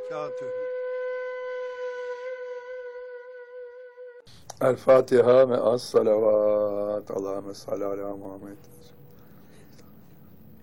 وبركاته. El Fatiha me'as salavat. Allahümme salli ala Muhammed.